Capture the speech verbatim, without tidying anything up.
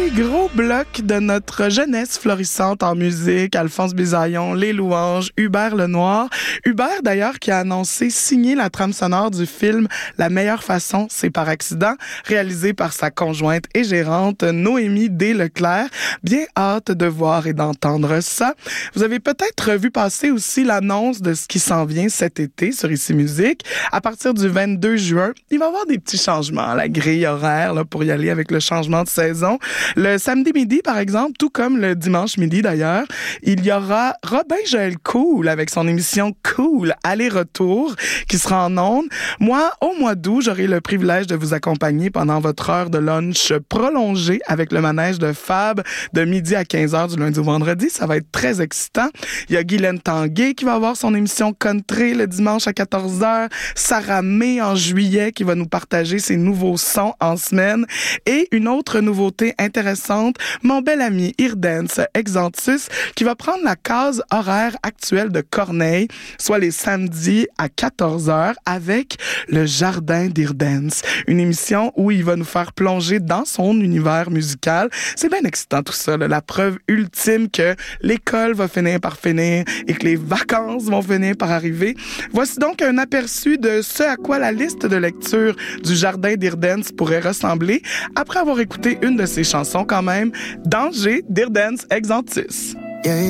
gros bloc de notre jeunesse florissante en musique. Alphonse Bisaillon, Les Louanges, Hubert Lenoir. Hubert, d'ailleurs, qui a annoncé signer la trame sonore du film La meilleure façon, c'est par accident, réalisé par sa conjointe et gérante Noémie D. Leclerc. Bien hâte de voir et d'entendre ça. Vous avez peut-être vu passer aussi l'annonce de ce qui s'en vient cet été sur Ici Musique. À partir du vingt-deux juin, il va y avoir des petits changements à la grille horaire là, pour y aller avec le changement de saison. Le samedi midi, par exemple, tout comme le dimanche midi d'ailleurs, il y aura Robin Joël Cool avec son émission Cool Aller-retour qui sera en ondes. Moi, au mois d'août, j'aurai le privilège de vous accompagner pendant votre heure de lunch prolongée avec le manège de Fab de midi à quinze heures du lundi au vendredi. Ça va être très excitant. Il y a Guylaine Tanguay qui va avoir son émission Country le dimanche à quatorze heures. Sarah May en juillet qui va nous partager ses nouveaux sons en semaine. Et une autre nouveauté intéressante, mon bel ami Irdance Exantus qui va prendre la case horaire actuelle de Corneille, soit les samedis à quatorze heures avec le Jardin d'Irdance. Une émission où il va nous faire plonger dans son univers musical. C'est bien excitant tout ça, là, la preuve ultime que l'école va finir par finir et que les vacances vont finir par arriver. Voici donc un aperçu de ce à quoi la liste de lecture du Jardin d'Irdance pourrait ressembler après avoir écouté une de ses chansons quand même, Danger d'Irdance Exantus. Yeah.